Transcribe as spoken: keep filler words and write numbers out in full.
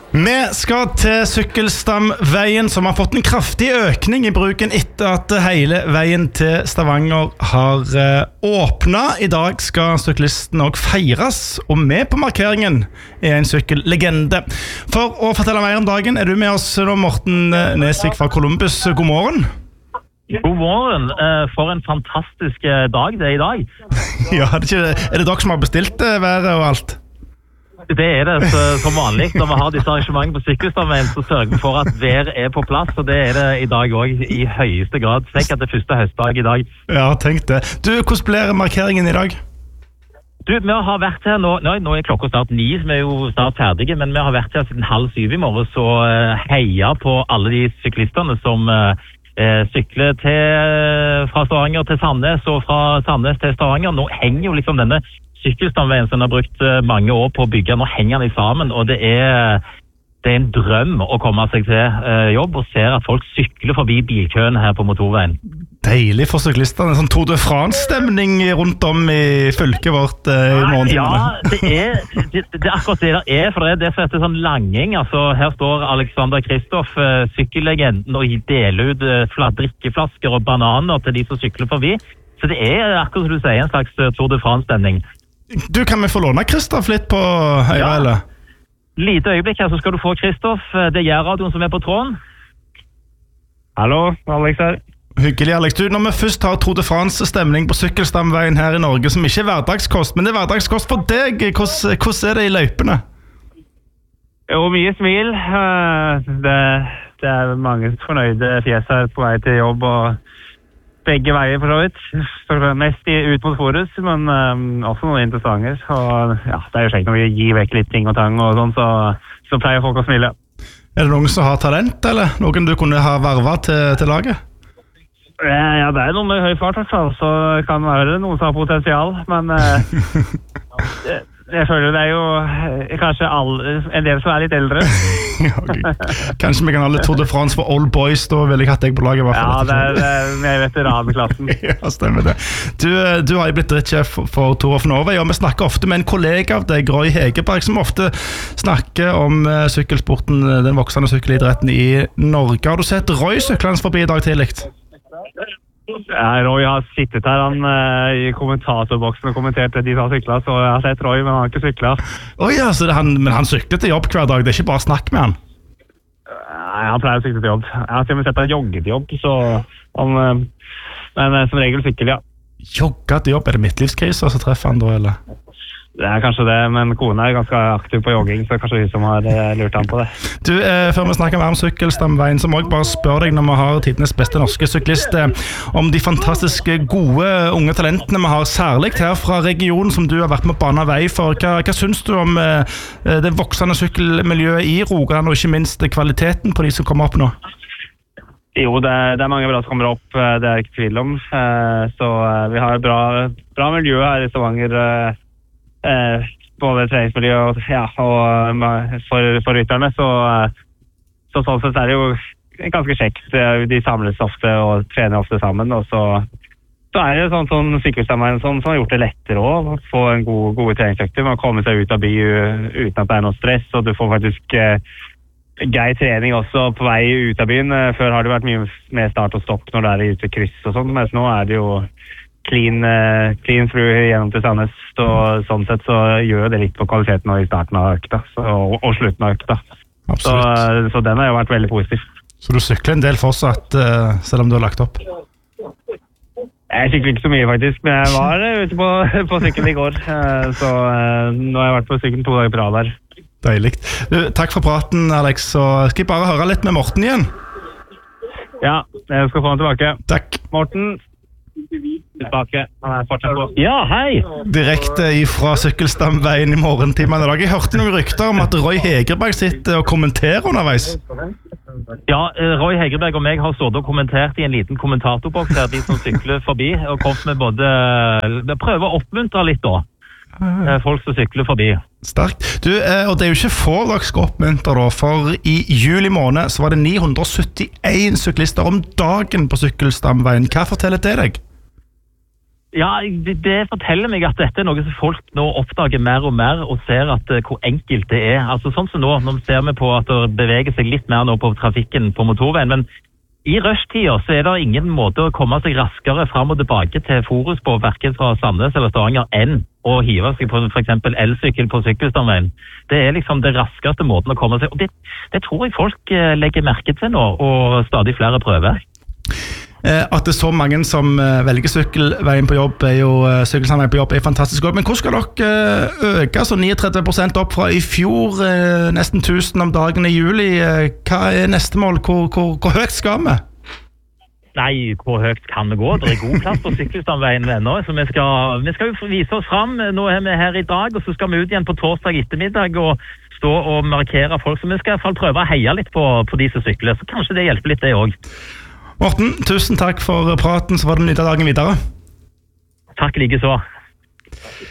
Vi skal til Sykkelstamveien, som har fått en kraftig økning i bruken etter at hele veien til Stavanger har eh, åpnet. I dag skal syklisten også feires, og med på markeringen er en sykkellegende. For å fortelle mer om dagen er du med oss nå, Morten Nesvik fra Columbus. God morgen. God morgen. For en fantastisk dag det er i dag. Ja, er det, ikke, er det dere som har bestilt været og alt? Det er det så, som vanlig. Når vi har disse arrangementene på Sykkelstamveien, så sørger vi for at været er på plass, og det er det i dag også i høyeste grad. Tenk at det er første høstdag i dag. Ja, tenk det. Du, hvordan blir markeringen i dag? Du, vi har vært her nå, nå, nå er klokka snart ni, så vi er jo snart ferdige, men vi har vært her siden halv syv i morgen, så uh, heia på alle de syklistene som uh, sykler til, fra Stavanger til Sandnes, og fra Sandnes til Stavanger. Nå henger jo liksom denne Sykkelstamveien som har brukt mange år på å bygge, nå henger den sammen, og det er, det er en drøm å komme seg til uh, jobb og ser at folk sykler forbi bilkøen her på motorveien. Deilig for syklisterne, sånn Tour de France-stemning rundt om i fylket vårt uh, i morgentimene. Ja, det er, det, det er akkurat det der er, for det er det som heter sånn langing. Altså, her står Alexander Kristoff, uh, sykkellegenden, og deler ut uh, drikkeflasker og bananer til de som sykler forbi. Så det er akkurat som du sier, en slags uh, Tour de France-stemning. Du, kan vi få låne Kristoff litt på høyre, ja. Eller? Lite øyeblikk her, så skal du få Kristoff. Det er Gjærradioen som er på tråden. Hallo, Alex her. Hyggelig, Alex. Du, når vi først har Tour de France-stemning på Sykkelstamveien her i Norge, som ikke er hverdagskost, men det er hverdagskost for deg. Hvordan, hvordan er det i løypene? Jo, mye smil. Det, det er mange fornøyde fjes her på vei til jobb, og begge veier for så vidt. For mest i, ut mot Forus, men um, også noen interessanter. Og ja, det er jo kjekt når vi gir vekk litt ting og tang og sånn, så, så pleier folk å smile. Er det noen som har talent, eller noen du kunne ha vervet til, til laget? Ja, det er noen med høy fart, så kan det være noen som har potensial, men uh, jeg føler det er jo kanskje alle, en del som er litt eldre. Okay. Kanskje vi kan ha litt Tour de France for old boys, da vil jeg hatt deg på laget. I hvert fall. Ja, det er, det er med veteranklassen. Ja, stemmer det. Du, du har jo blitt drittsjef for Tour of Norway, og vi snakker ofte med en kollega av deg, Roy Hegerberg, som ofte snakker om uh, sykkelsporten, den voksende sykkelidretten i Norge. Har du sett Roy syklende forbi i dag tidlig? Ja, Roy har sittet her han, uh, i kommentatorboksen og kommentert de som har syklet, så jeg har sett Roy, men han har ikke syklet. Oh, ja, så han, men han sykler til jobb hver dag, det er ikke bare snakk med han? Nei, han pleier å sykle til jobb. Jeg har til og med sett han jogge til jobb, så han, uh, men uh, som regel sykkel, ja. Jogge til jobb? Er det midtlivskrise, så treffer han da, eller? Det er kanskje det, men kona er ganske aktiv på jogging, så det er kanskje vi som har uh, lurt han på det. Du, eh, før vi snakker mer om Sykkelstamveien, så må jeg bare spørre deg, når vi har tidenes beste norske syklist, eh, om de fantastiske gode unge talentene vi har, særlig her fra regionen som du har vært med å bane vei for. Hva, hva synes du om eh, det voksende sykkelmiljøet i Rogaland, og ikke minst kvaliteten på de som kommer opp nå? Jo, det er, det er mange bra som kommer opp, det er ikke tvil om. Så vi har bra, bra miljø her i Stavanger, Eh, både treningsmiljø og, ja, og for, for rytterne, så, så sånn sett er det jo ganske kjekt. De samles ofte og trener ofte sammen, og så, så er det sånn, sånn Sykkelstamveien som, som har gjort det lettere også, å få en god, gode treningsøkter med å komme seg ut av by uten at det er noe stress, og du får faktisk eh, grei trening også på vei ut av byen. Før har det vært mye mer start og stopp når det er ute kryss og sånt, mens nå er det jo clean, uh, clean through gjennom til Sandnes, og sånn sett så gjør det litt på kvaliteten i starten av økta, så, og, og slutten av økta. Så, uh, så den har jo vært veldig positiv. Så du sykler en del fortsatt, uh, selv om du har lagt opp? Jeg sykler ikke så mye faktisk, men jeg var uh, ute på, på sykkel i går, uh, så uh, nå har jeg vært på sykkel to dager på rad her. Deilig. Du, takk for praten, Alex, så skal jeg bare høre litt med Morten igjen? Ja, jeg skal få han tilbake. Takk. Morten, tilbake. Han er fortsatt på. Ja, hei! Direkte fra Sykkelstamveien i morgentimene i dag. Jeg hørte noen rykter om at Roy Hegerberg sitter og kommenterer underveis. Ja, Roy Hegerberg og meg har stått og kommentert i en liten kommentatorboks her, de som sykler forbi, og kommet med både prøver å oppmuntre litt da. Folk som sykler forbi. Sterkt. Du, og det er jo ikke få dere skal oppmuntre da, for i juli måned så var det ni hundre syttien syklister om dagen på Sykkelstamveien. Hva forteller det deg? Ja, det, det forteller meg at dette er noe som folk nå oppdager mer og mer og ser at uh, hvor enkelt det er. Altså sånn som nå, nå ser vi på at det beveger seg litt mer nå på trafikken på motorveien, men i rushtida så er det ingen måte å komme seg raskere fram og tilbake til Forus på, hverken fra Sandnes eller Stavanger, enn å hive seg på for eksempel elsykkel på sykkelstamveien. Det er liksom det raskeste måten å komme seg, og det, det tror jeg folk uh, legger merke til nå, og stadig flere prøver. At det er så mange som velger sykkelveien på jobb, er jo sykkelstamveien på jobb er fantastisk godt. Men hvor skal dere øke så trettini prosent opp fra i fjor, nesten tusen om dagen i juli? Hva er neste mål? Hvor, hvor, hvor høyt skal vi? Nei, hvor høyt kan vi gå? Det er god plass på sykkelstamveien ennå, så vi skal, vi skal jo vise oss fram. Nå er vi her i dag, og så skal vi ut igjen på torsdag ettermiddag og stå og markere folk. Så vi skal i hvert fall prøve å heie litt på, på de som sykler, så kanskje det hjelper litt det også. Morten, tusen takk for praten, så var det nytt av dagen videre. Takk like så.